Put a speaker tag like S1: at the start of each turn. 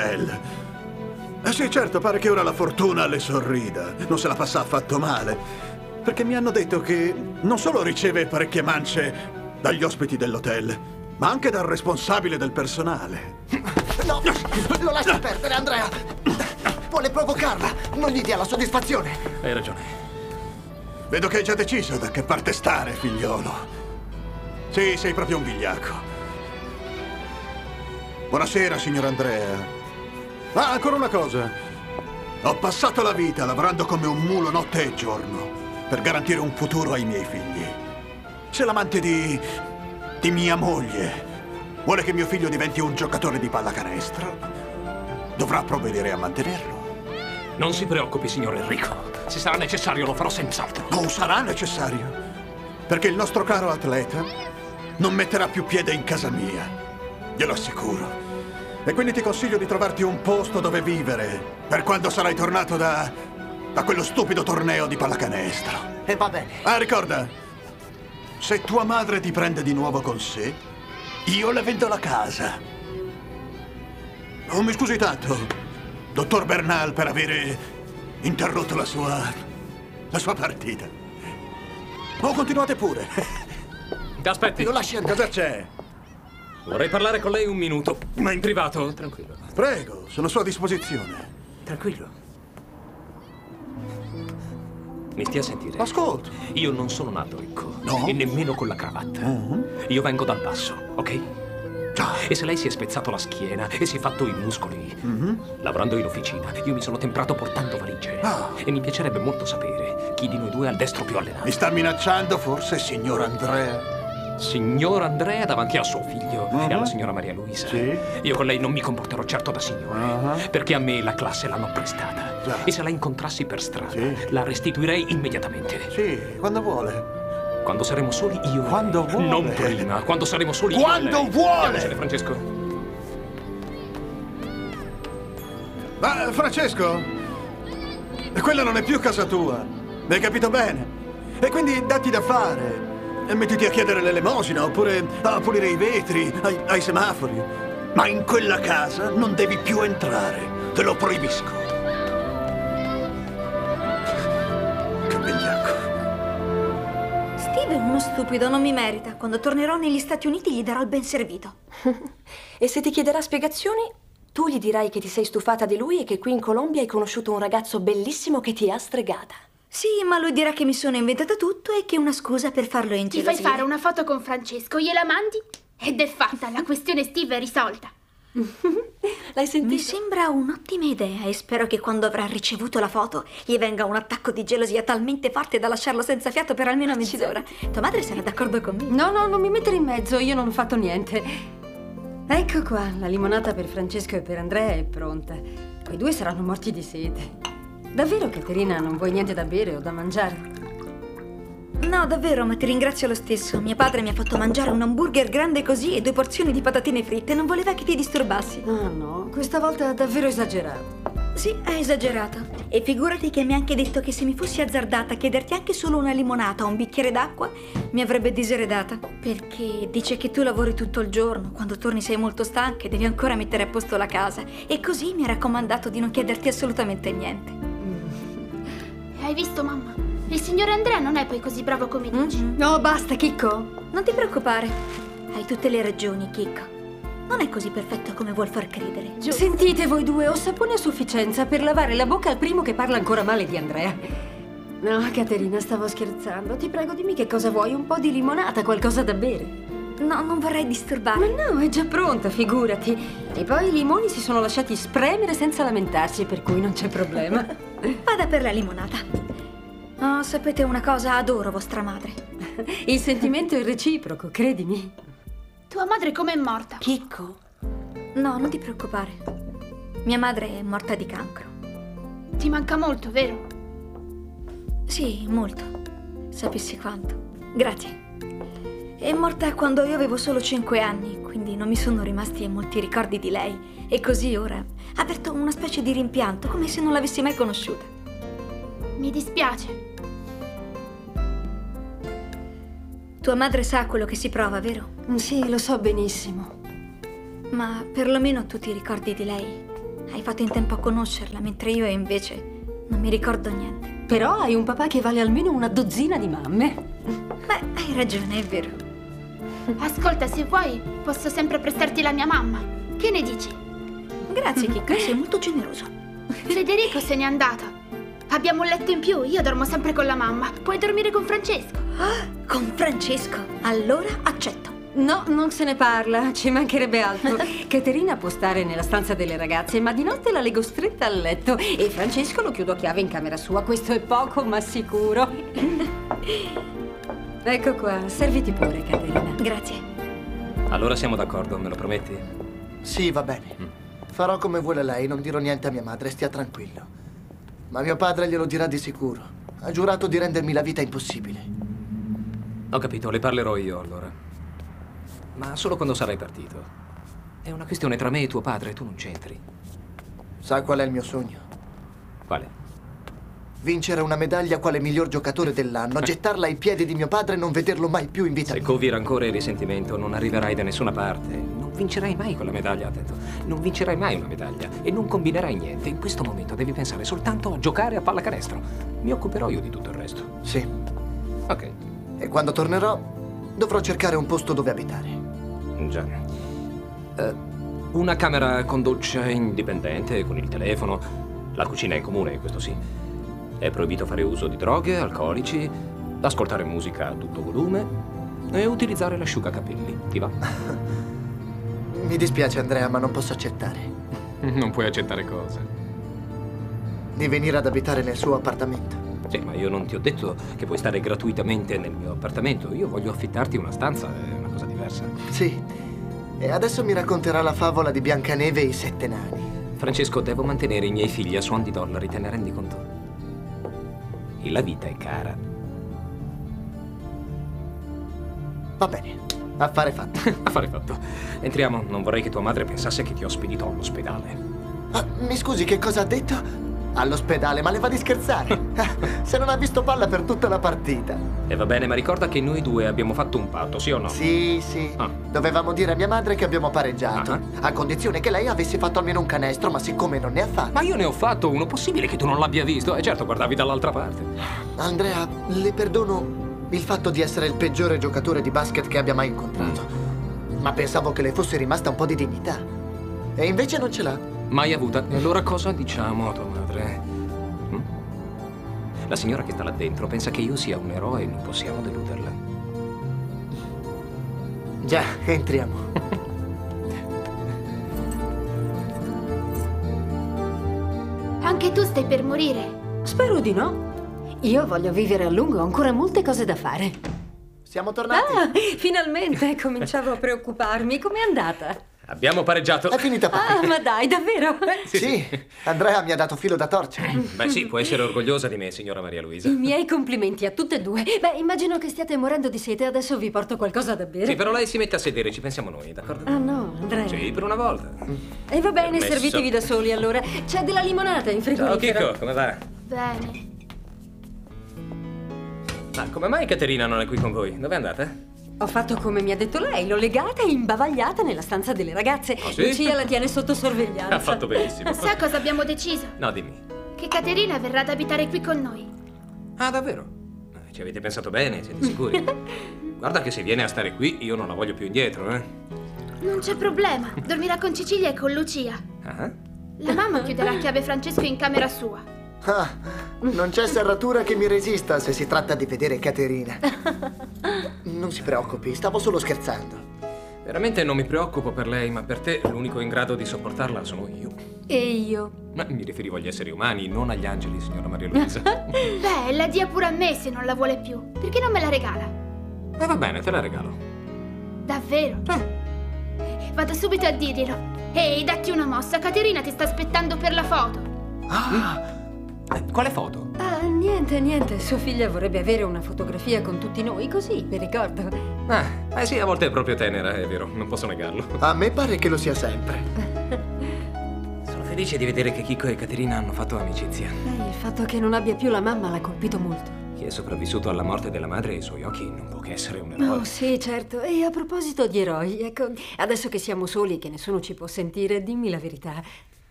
S1: hotel. Sì, certo, pare che ora la fortuna le sorrida. Non se la passa affatto male. Perché mi hanno detto che non solo riceve parecchie mance dagli ospiti dell'hotel, ma anche dal responsabile del personale.
S2: No, lo lasci perdere, Andrea. Vuole provocarla. Non gli dia la soddisfazione.
S3: Hai ragione.
S1: Vedo che hai già deciso da che parte stare, figliolo. Sì, sei proprio un vigliacco. Buonasera, signor Andrea. Ah, ancora una cosa. Ho passato la vita lavorando come un mulo notte e giorno per garantire un futuro ai miei figli. Se l'amante di mia moglie vuole che mio figlio diventi un giocatore di pallacanestro, dovrà provvedere a mantenerlo.
S3: Non si preoccupi, signor Enrico. Se sarà necessario, lo farò senz'altro.
S1: Non sarà necessario, perché il nostro caro atleta non metterà più piede in casa mia. Glielo assicuro. E quindi ti consiglio di trovarti un posto dove vivere per quando sarai tornato da quello stupido torneo di pallacanestro.
S2: E va bene.
S1: Ah, ricorda, se tua madre ti prende di nuovo con sé, io le vendo la casa. Oh, mi scusi tanto, dottor Bernal, per avere interrotto la sua partita. Oh, continuate pure.
S3: Aspetti.
S2: Lo lasci andare.
S1: Cosa c'è?
S3: Vorrei parlare con lei un minuto, ma in privato. Tranquillo.
S1: Prego, sono a sua disposizione.
S3: Tranquillo. Mi stia a sentire?
S1: Ascolto.
S3: Io non sono nato ricco.
S1: No?
S3: E nemmeno con la cravatta. Io vengo dal basso, ok?
S1: Già.
S3: E se lei si è spezzato la schiena e si è fatto i muscoli, lavorando in officina, io mi sono temprato portando valigie.
S1: Ah.
S3: E mi piacerebbe molto sapere chi di noi due ha il destro più allenato.
S1: Mi sta minacciando forse, signor Andrea?
S3: Signor Andrea davanti a suo figlio e alla signora Maria Luisa.
S1: Sì.
S3: Io con lei non mi comporterò certo da signore, perché a me la classe l'hanno prestata.
S1: Già.
S3: E se la incontrassi per strada,
S1: Sì.
S3: la restituirei immediatamente.
S1: Sì, quando vuole.
S3: Quando saremo soli io e
S1: Quando
S3: lei.
S1: vuole.
S3: Non prima, quando saremo soli
S1: Quando
S3: io e lei.
S1: vuole.
S3: Andiamocene, Francesco.
S1: Ma, Francesco, quella non è più casa tua. Hai capito bene? E quindi datti da fare. E mettiti a chiedere l'elemosina, oppure a pulire i vetri, ai semafori. Ma in quella casa non devi più entrare. Te lo proibisco. Che vigliacco.
S4: Steve è uno stupido, non mi merita. Quando tornerò negli Stati Uniti gli darò il ben servito.
S5: E se ti chiederà spiegazioni, tu gli dirai che ti sei stufata di lui e che qui in Colombia hai conosciuto un ragazzo bellissimo che ti ha stregata.
S4: Sì, ma lui dirà che mi sono inventata tutto e che è una scusa per farlo
S6: Ti
S4: ingelosire.
S6: fai fare una foto con Francesco, gliela mandi ed è fatta, la questione Steve è risolta.
S5: L'hai sentito?
S4: Mi sembra un'ottima idea e spero che quando avrà ricevuto la foto gli venga un attacco di gelosia talmente forte da lasciarlo senza fiato per almeno mezz'ora. Tua madre sarà d'accordo con me?
S7: No, non mi mettere in mezzo, io non ho fatto niente. Ecco qua, la limonata per Francesco e per Andrea è pronta. Quei due saranno morti di sete. Davvero, Caterina, non vuoi niente da bere o da mangiare?
S4: No, davvero, ma ti ringrazio lo stesso. Mio padre mi ha fatto mangiare un hamburger grande così e 2 porzioni di patatine fritte. Non voleva che ti disturbassi.
S7: Ah no, questa volta ha davvero esagerato.
S4: Sì, ha esagerato. E figurati che mi ha anche detto che se mi fossi azzardata a chiederti anche solo una limonata o un bicchiere d'acqua, mi avrebbe diseredata. Perché dice che tu lavori tutto il giorno, quando torni sei molto stanca e devi ancora mettere a posto la casa. E così mi ha raccomandato di non chiederti assolutamente niente.
S6: Hai visto, mamma? Il signore Andrea non è poi così bravo come dici.
S7: No, basta, Chicco.
S4: Non ti preoccupare. Hai tutte le ragioni, Chicco. Non è così perfetto come vuol far credere.
S7: Sentite voi due, ho sapone a sufficienza per lavare la bocca al primo che parla ancora male di Andrea. No, Caterina, stavo scherzando. Ti prego, dimmi che cosa vuoi, un po' di limonata, qualcosa da bere.
S4: No, non vorrei disturbare.
S7: Ma no, è già pronta, figurati. E poi i limoni si sono lasciati spremere senza lamentarsi, per cui non c'è problema.
S4: Vada per la limonata. Oh, sapete una cosa? Adoro vostra madre.
S7: Il sentimento è reciproco, credimi.
S6: Tua madre com'è morta?
S4: Chicco? No, non ti preoccupare. Mia madre è morta di cancro.
S6: Ti manca molto, vero?
S4: Sì, molto. Sapessi quanto. Grazie. È morta quando io avevo solo 5 anni, quindi non mi sono rimasti molti ricordi di lei. E così ora ha aperto una specie di rimpianto, come se non l'avessi mai conosciuta.
S6: Mi dispiace.
S4: Tua madre sa quello che si prova, vero?
S7: Sì, lo so benissimo.
S4: Ma perlomeno tu ti ricordi di lei? Hai fatto in tempo a conoscerla, mentre io invece non mi ricordo niente.
S7: Però hai un papà che vale almeno una dozzina di mamme.
S4: Beh, hai ragione, è vero.
S6: Ascolta, se vuoi, posso sempre prestarti la mia mamma. Che ne dici?
S4: Grazie, Chicca, sei molto generoso.
S6: Federico se n'è andato. Abbiamo un letto in più, io dormo sempre con la mamma. Puoi dormire con Francesco.
S4: Con Francesco? Allora accetto.
S7: No, non se ne parla, ci mancherebbe altro. Caterina può stare nella stanza delle ragazze, ma di notte la leggo stretta al letto e Francesco lo chiudo a chiave in camera sua. Questo è poco, ma sicuro. Ecco qua, serviti pure, Caterina.
S4: Grazie.
S3: Allora siamo d'accordo, me lo prometti?
S2: Sì, va bene. Farò come vuole lei, non dirò niente a mia madre, stia tranquillo. Ma mio padre glielo dirà di sicuro. Ha giurato di rendermi la vita impossibile.
S3: Ho capito, le parlerò io allora. Ma solo quando sarai partito. È una questione tra me e tuo padre, tu non c'entri.
S2: Sa qual è il mio sogno?
S3: Quale?
S2: Vincere una medaglia quale miglior giocatore dell'anno, gettarla ai piedi di mio padre e non vederlo mai più in vita
S3: Se
S2: mia.
S3: covi rancore e risentimento non arriverai da nessuna parte. Non vincerai mai quella medaglia, attento. Non vincerai mai una medaglia e non combinerai niente. In questo momento devi pensare soltanto a giocare a pallacanestro. Mi occuperò io di tutto il resto.
S2: Sì.
S3: Ok.
S2: E quando tornerò, dovrò cercare un posto dove abitare.
S3: Già. Una camera con doccia indipendente, con il telefono. La cucina è in comune, questo sì. È proibito fare uso di droghe, alcolici, ascoltare musica a tutto volume e utilizzare l'asciugacapelli. Ti va?
S2: Mi dispiace, Andrea, ma non posso accettare.
S3: Non puoi accettare cosa.
S2: Di venire ad abitare nel suo appartamento.
S3: Sì, ma io non ti ho detto che puoi stare gratuitamente nel mio appartamento. Io voglio affittarti una stanza, è una cosa diversa.
S2: Sì. E adesso mi racconterà la favola di Biancaneve e i 7 nani.
S3: Francesco, devo mantenere i miei figli a suon di dollari, te ne rendi conto? E la vita è cara.
S2: Va bene, affare fatto.
S3: Affare fatto. Entriamo, non vorrei che tua madre pensasse che ti ho spedito all'ospedale.
S2: Ah, mi scusi, che cosa ha detto? All'ospedale, ma le va di scherzare? Se non ha visto palla per tutta la partita.
S3: E va bene, ma ricorda che noi due abbiamo fatto un patto, sì o no?
S2: Sì, sì.
S3: Ah.
S2: Dovevamo dire a mia madre che abbiamo pareggiato,
S3: Ah.
S2: a condizione che lei avesse fatto almeno un canestro, ma siccome non ne ha fatto...
S3: Ma io ne ho fatto uno, possibile che tu non l'abbia visto? E certo, guardavi dall'altra parte.
S2: Andrea, le perdono il fatto di essere il peggiore giocatore di basket che abbia mai incontrato. Ma pensavo che le fosse rimasta un po' di dignità. E invece non ce l'ha.
S3: Mai avuta. E allora cosa diciamo a tua madre? La signora che sta là dentro pensa che io sia un eroe e non possiamo deluderla.
S2: Già, entriamo.
S6: Anche tu stai per morire.
S7: Spero di no. Io voglio vivere a lungo, ho ancora molte cose da fare.
S2: Siamo tornati.
S7: Ah, finalmente cominciavo a preoccuparmi. Com'è andata?
S3: Abbiamo pareggiato.
S2: È finita pari.
S7: Ah, ma dai, davvero?
S2: Sì, Andrea mi ha dato filo da torcere.
S3: Beh sì, può essere orgogliosa di me, signora Maria Luisa.
S7: I miei complimenti a tutte e due. Beh, immagino che stiate morendo di sete. Adesso vi porto qualcosa da bere.
S3: Sì, però lei si mette a sedere, ci pensiamo noi, d'accordo?
S7: Ah no, Andrea.
S3: Sì, per una volta.
S7: E va bene,
S3: Permesso.
S7: servitevi da soli allora. C'è della limonata in
S3: Ciao
S7: frigorifero.
S3: Chicco, come va?
S6: Bene.
S3: Ma come mai Caterina non è qui con voi? Dove è andata?
S7: Ho fatto come mi ha detto lei, l'ho legata e imbavagliata nella stanza delle ragazze.
S3: Ah, sì?
S7: Lucia la tiene sotto sorveglianza.
S3: Ha fatto benissimo.
S6: Sa cosa abbiamo deciso?
S3: No, dimmi.
S6: Che Caterina verrà ad abitare qui con noi.
S3: Ah, davvero? Ci avete pensato bene, siete sicuri? Guarda che se viene a stare qui, io non la voglio più indietro, eh?
S6: Non c'è problema. Dormirà con Cecilia e con Lucia.
S3: Ah?
S6: La mamma chiuderà a chiave Francesco in camera sua.
S2: Ah, non c'è serratura che mi resista se si tratta di vedere Caterina. Non si preoccupi, stavo solo scherzando.
S3: Veramente non mi preoccupo per lei, ma per te l'unico in grado di sopportarla sono io.
S7: E io?
S3: Ma mi riferivo agli esseri umani, non agli angeli, signora Maria Luisa.
S6: Beh, la dia pure a me se non la vuole più. Perché non me la regala?
S3: Va bene, te la regalo.
S6: Davvero? Vado subito a dirglielo. Ehi, datti una mossa, Caterina ti sta aspettando per la foto.
S3: Quale foto?
S7: Ah, niente. Sua figlia vorrebbe avere una fotografia con tutti noi, così, per ricordo.
S3: Sì, a volte è proprio tenera, è vero, non posso negarlo.
S2: A me pare che lo sia sempre.
S3: Sono felice di vedere che Chicco e Caterina hanno fatto amicizia.
S7: Il fatto che non abbia più la mamma l'ha colpito molto.
S3: Chi è sopravvissuto alla morte della madre ai suoi occhi non può che essere un eroe.
S7: Oh, sì, certo. E a proposito di eroi, ecco, adesso che siamo soli e che nessuno ci può sentire, dimmi la verità.